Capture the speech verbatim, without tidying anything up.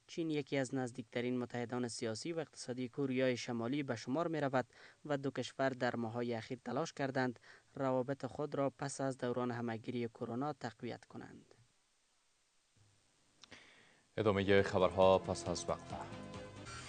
چین یکی از نزدیکترین متحدان سیاسی و اقتصادی کره شمالی به شمار می رود و دو کشور در ماه‌های اخیر تلاش کردند روابط خود را پس از دوران همهگیری کرونا تقویت کنند. ادامه خبرها پس از وقفه.